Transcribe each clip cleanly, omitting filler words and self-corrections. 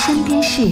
身边事。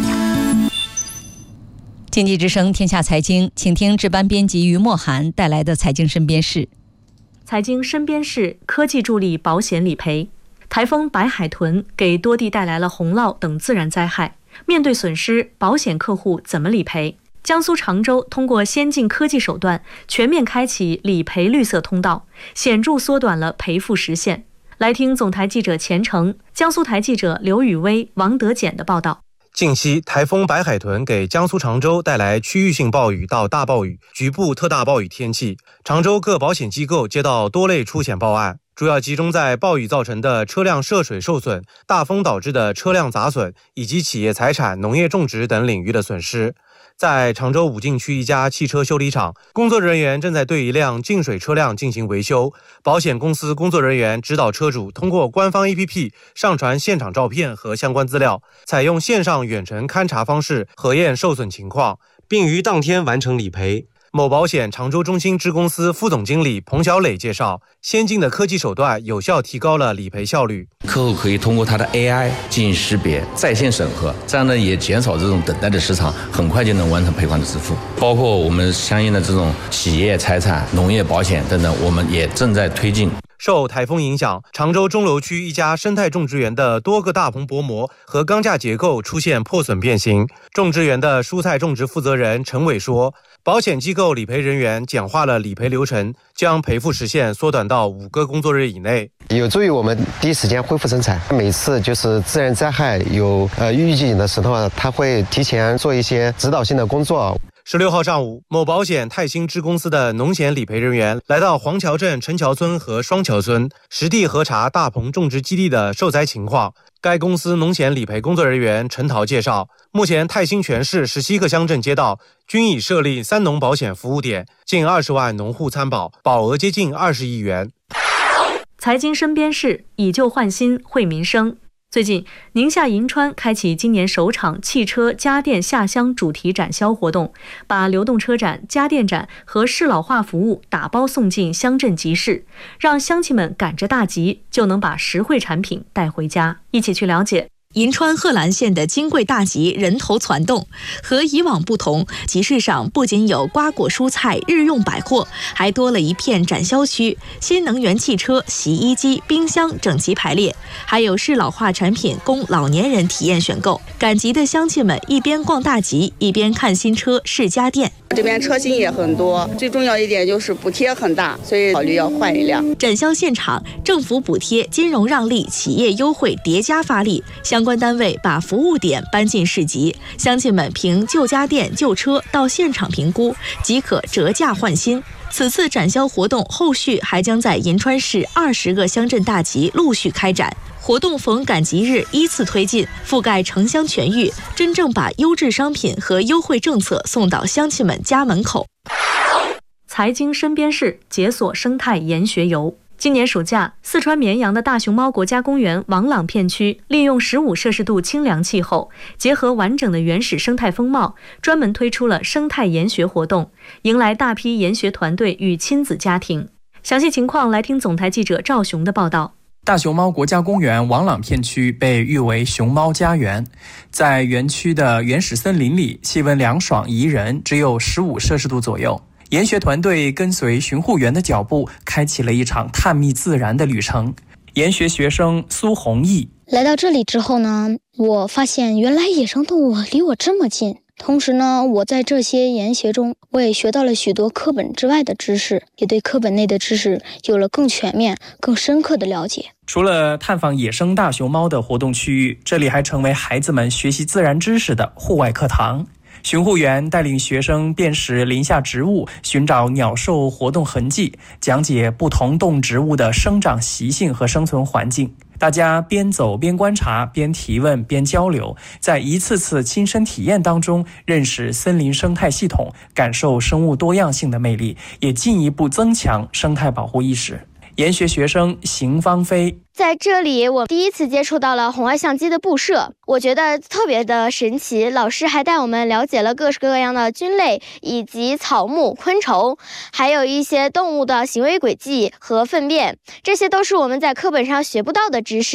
经济之声天下财经，请听值班编辑于墨涵带来的财经身边事。 财经身边事，科技助力保险理赔。台风白海豚给多地带来了洪涝等自然灾害，面对损失，保险客户怎么理赔？江苏常州通过先进科技手段，全面开启理赔绿色通道，显著缩短了赔付时限。来听总台记者钱成、江苏台记者刘雨薇、王德简的报道。 近期，台风白海豚给江苏常州带来区域性暴雨到大暴雨、局部特大暴雨天气。常州各保险机构接到多类出险报案，主要集中在暴雨造成的车辆涉水受损、大风导致的车辆砸损以及企业财产、农业种植等领域的损失。在常州武进区一家汽车修理厂，工作人员正在对一辆进水车辆进行维修。保险公司工作人员指导车主通过官方 APP 上传现场照片和相关资料，采用线上远程勘查方式核验受损情况，并于当天完成理赔。某保险常州中心支公司副总经理彭小磊介绍，先进的科技手段有效提高了理赔效率。 客户可以通过他的 AI 进行识别、在线审核，这样呢也减少这种等待的时长，很快就能完成赔款的支付。包括我们相应的这种企业财产、农业保险等等，我们也正在推进。 受台风影响，常州钟楼区一家生态种植园的多个大棚薄膜和钢架结构出现破损变形。种植园的蔬菜种植负责人陈伟说，保险机构理赔人员简化了理赔流程，将赔付时限缩短到5个工作日以内， 有助于我们第一时间恢复生产。每次就是自然灾害有预警的时候，他会提前做一些指导性的工作。 16号上午，某保险泰兴支公司的农险理赔人员来到黄桥镇陈桥村和双桥村，实地核查大棚种植基地的受灾情况。该公司农险理赔工作人员陈桃介绍，目前泰兴全市17个乡镇街道均已设立3农保险服务点，近20万农户参保，保额接近20亿元。 财经身边事，以旧换新，惠民生。最近，宁夏银川开启今年首场汽车家电下乡主题展销活动，把流动车展、家电展和适老化服务打包送进乡镇集市，让乡亲们赶着大集就能把实惠产品带回家。一起去了解。 银川贺兰县的金贵大集人头攒动，和以往不同，集市上不仅有瓜果蔬菜、日用百货，还多了一片展销区，新能源汽车、洗衣机、冰箱整齐排列，还有适老化产品供老年人体验选购。赶集的乡亲们一边逛大集，一边看新车、试家电。 这边车型也很多，最重要一点就是补贴很大，所以考虑要换一辆。 展销现场，政府补贴、金融让利、企业优惠叠加发力，相关单位把服务点搬进市集，乡亲们凭旧家电、旧车到现场评估，即可折价换新。此次展销活动后续还将在银川市20个乡镇大集陆续开展。活动逢赶集日依次推进，覆盖城乡全域，真正把优质商品和优惠政策送到乡亲们家门口。 财经身边事，解锁生态研学游。今年暑假，四川绵阳的大熊猫国家公园王朗片区利用15摄氏度清凉气候，结合完整的原始生态风貌，专门推出了生态研学活动，迎来大批研学团队与亲子家庭。详细情况来听总台记者赵雄的报道。 大熊猫国家公园王朗片区被誉为熊猫家园，在园区的原始森林里，气温凉爽宜人，只有15摄氏度左右。研学团队跟随巡护员的脚步，开启了一场探秘自然的旅程。研学学生苏弘毅来到这里之后呢，我发现原来野生动物离我这么近。同时呢，我在这些研学中，我也学到了许多课本之外的知识，也对课本内的知识有了更全面、更深刻的了解。 除了探访野生大熊猫的活动区域，这里还成为孩子们学习自然知识的户外课堂。巡护员带领学生辨识林下植物，寻找鸟兽活动痕迹，讲解不同动植物的生长习性和生存环境。大家边走边观察，边提问边交流，在一次次亲身体验当中，认识森林生态系统，感受生物多样性的魅力，也进一步增强生态保护意识。研学学生邢芳菲在这里，我第一次接触到了红外相机的布设，我觉得特别的神奇。老师还带我们了解了各式各样的菌类，以及草木、昆虫，还有一些动物的行为轨迹和粪便，这些都是我们在课本上学不到的知识。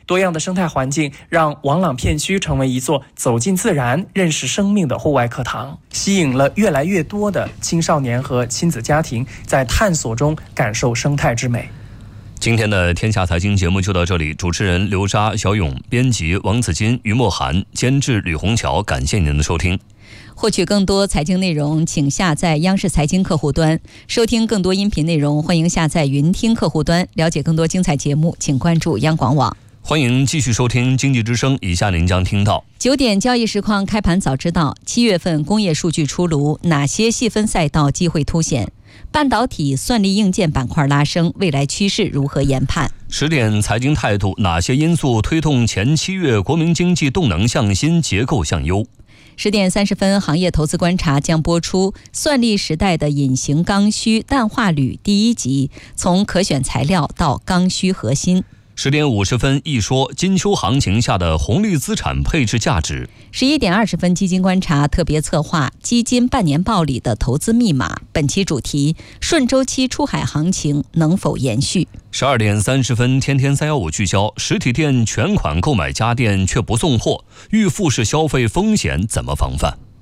多样的生态环境让王朗片区成为一座走进自然、认识生命的户外课堂，吸引了越来越多的青少年和亲子家庭在探索中感受生态之美。 今天的天下财经节目就到这里，主持人刘莎、小勇，编辑王子金、于墨涵，监制吕红桥，感谢您的收听。 获取更多财经内容，请下载央视财经客户端。收听更多音频内容，欢迎下载云听客户端。了解更多精彩节目，请关注央广网。 欢迎继续收听经济之声，以下您将听到 9点交易实况开盘早知道，7月份工业数据出炉，哪些细分赛道机会凸显？半导体、算力硬件板块拉升，未来趋势如何研判 ？10点财经态度，哪些因素推动前7月国民经济动能向新，结构向优 ？10点30分，行业投资观察将播出算力时代的隐形刚需氮化铝第1集，从可选材料到刚需核心。 10点50分，一说金秋行情下的红利资产配置价值。 11点20分，基金观察特别策划基金半年报里的投资密码，本期主题：顺周期出海行情能否延续 ？12点30分，天天315聚焦实体店全款购买家电却不送货，预付式消费风险怎么防范？